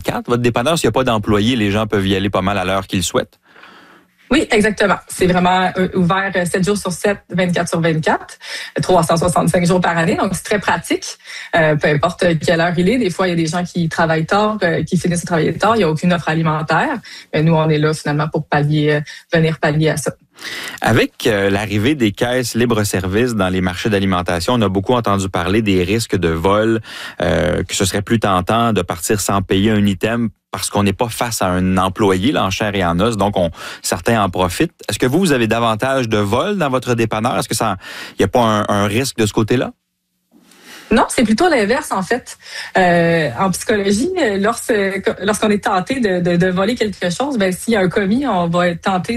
24. Votre dépanneur, s'il n'y a pas d'employés, les gens peuvent y aller pas mal à l'heure qu'ils souhaitent. Oui, exactement. C'est vraiment ouvert 7 jours sur 7, 24 sur 24, 365 jours par année. Donc, c'est très pratique. Peu importe quelle heure il est. Des fois, il y a des gens qui travaillent tard, qui finissent de travailler tard. Il n'y a aucune offre alimentaire. Mais nous, on est là finalement pour venir pallier à ça. Avec l'arrivée des caisses libre-service dans les marchés d'alimentation, on a beaucoup entendu parler des risques de vol, que ce serait plus tentant de partir sans payer un item parce qu'on n'est pas face à un employé là, en chair et en os, donc certains en profitent. Est-ce que vous avez davantage de vols dans votre dépanneur? Est-ce que il n'y a pas un risque de ce côté-là? Non, c'est plutôt l'inverse, en fait. En psychologie, lorsqu'on est tenté de voler quelque chose, ben s'il y a un commis, on va être tenté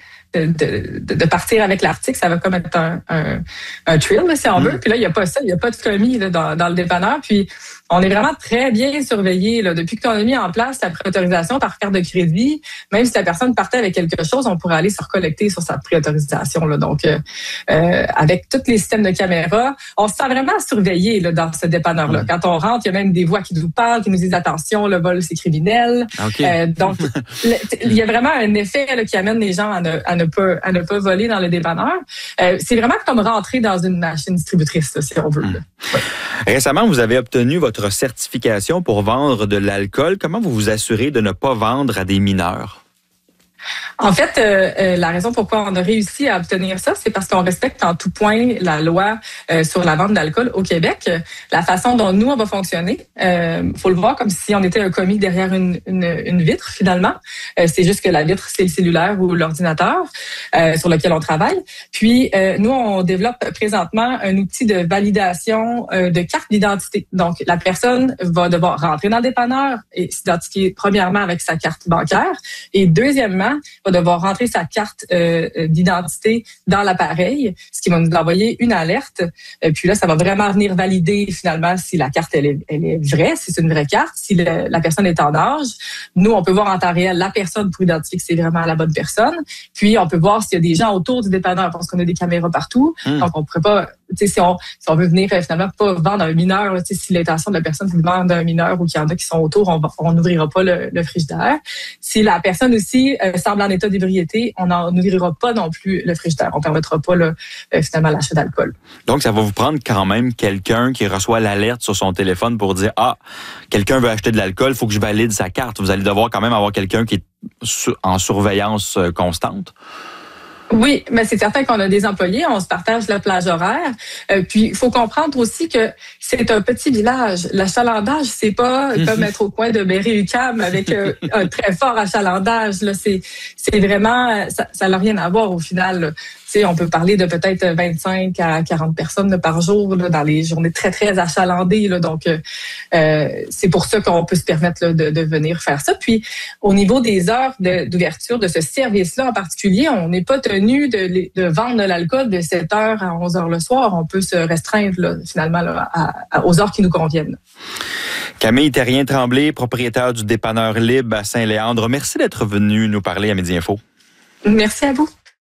de partir avec l'article. Ça va comme être un thrill, si on veut. Puis là, il n'y a pas ça. Il n'y a pas de commis là, dans le dépanneur. Puis, on est vraiment très bien surveillé. Là. Depuis qu'on a mis en place la préautorisation par carte de crédit, même si la personne partait avec quelque chose, on pourrait aller se recollecter sur sa préautorisation. Là. Donc, avec tous les systèmes de caméra, on se sent vraiment surveillé là, dans ce dépanneur-là. Quand on rentre, il y a même des voix qui nous parlent, qui nous disent « Attention, le vol, c'est criminel. Okay. » Donc, il y a vraiment un effet là, qui amène les gens à ne pas voler dans le dépanneur. C'est vraiment comme rentrer dans une machine distributrice, là, si on veut. Ouais. Récemment, vous avez obtenu votre certification pour vendre de l'alcool. Comment vous vous assurez de ne pas vendre à des mineurs? En fait, la raison pourquoi on a réussi à obtenir ça, c'est parce qu'on respecte en tout point la loi sur la vente d'alcool au Québec. La façon dont nous, on va fonctionner, faut le voir comme si on était un commis derrière une vitre, finalement. C'est juste que la vitre, c'est le cellulaire ou l'ordinateur sur lequel on travaille. Puis, nous, on développe présentement un outil de validation de carte d'identité. Donc, la personne va devoir rentrer dans le dépanneur et s'identifier premièrement avec sa carte bancaire et deuxièmement, va devoir rentrer sa carte d'identité dans l'appareil, ce qui va nous envoyer une alerte. Puis là, ça va vraiment venir valider finalement si la carte elle est vraie, si c'est une vraie carte, si la personne est en âge. Nous, on peut voir en temps réel la personne pour identifier que c'est vraiment la bonne personne. Puis, on peut voir s'il y a des gens autour du dépanneur parce qu'on a des caméras partout. Donc, on pourrait pas, tu sais, si on veut venir finalement pas vendre un mineur, tu sais, si l'intention de la personne c'est de vendre un mineur ou qu'il y en a qui sont autour, on n'ouvrira pas le frigidaire. Si la personne aussi semble en état d'ébriété, on n'ouvrira pas non plus le frigidaire. On ne permettra pas finalement l'achat d'alcool. Donc, ça va vous prendre quand même quelqu'un qui reçoit l'alerte sur son téléphone pour dire « Ah, quelqu'un veut acheter de l'alcool, il faut que je valide sa carte. » Vous allez devoir quand même avoir quelqu'un qui est en surveillance constante. Oui, mais c'est certain qu'on a des employés, on se partage la plage horaire. Puis, il faut comprendre aussi que c'est un petit village. L'achalandage, c'est pas comme être au coin de Berry-UQAM avec un très fort achalandage. Là, c'est vraiment, ça n'a rien à voir au final. Là. On peut parler de peut-être 25 à 40 personnes par jour là, dans les journées très, très achalandées. Là, donc, c'est pour ça qu'on peut se permettre là, de venir faire ça. Puis, au niveau des heures d'ouverture de ce service-là en particulier, on n'est pas tenu de vendre de l'alcool de 7h à 11h le soir. On peut se restreindre là, finalement là, aux heures qui nous conviennent. Camille Terrien-Tremblay, propriétaire du dépanneur Libre à Saint-Léandre. Merci d'être venu nous parler à Midi Info. Merci à vous.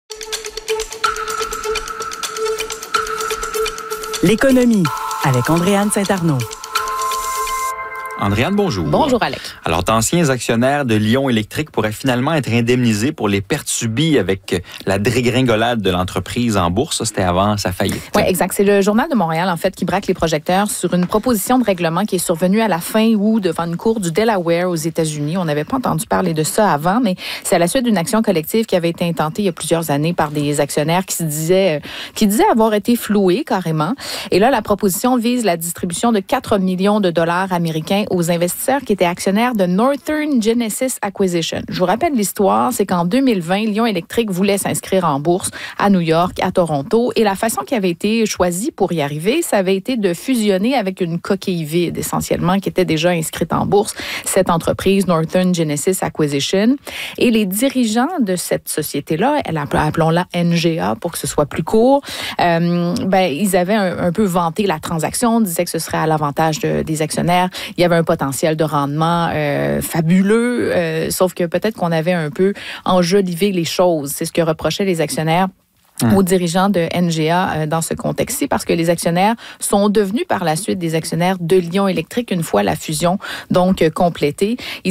L'économie avec Andréane Saint-Arnaud. Andréane, bonjour. Bonjour, Alex. Alors, d'anciens actionnaires de Lion Électrique pourraient finalement être indemnisés pour les pertes subies avec la dégringolade de l'entreprise en bourse. C'était avant sa faillite. Oui, exact. C'est le Journal de Montréal, en fait, qui braque les projecteurs sur une proposition de règlement qui est survenue à la fin août devant une cour du Delaware aux États-Unis. On n'avait pas entendu parler de ça avant, mais c'est à la suite d'une action collective qui avait été intentée il y a plusieurs années par des actionnaires qui disaient avoir été floués carrément. Et là, la proposition vise la distribution de 4 millions de dollars américains aux investisseurs qui étaient actionnaires de Northern Genesis Acquisition. Je vous rappelle l'histoire, c'est qu'en 2020, Lion Électrique voulait s'inscrire en bourse à New York, à Toronto, et la façon qui avait été choisie pour y arriver, ça avait été de fusionner avec une coquille vide, essentiellement, qui était déjà inscrite en bourse, cette entreprise Northern Genesis Acquisition. Et les dirigeants de cette société-là, appelons-la NGA pour que ce soit plus court, ils avaient un peu vanté la transaction, disaient que ce serait à l'avantage des actionnaires. Il y avait un potentiel de rendement fabuleux, sauf que peut-être qu'on avait un peu enjolivé les choses. C'est ce que reprochaient les actionnaires aux dirigeants de NGA dans ce contexte-ci, parce que les actionnaires sont devenus par la suite des actionnaires de Lion Électrique une fois la fusion donc complétée.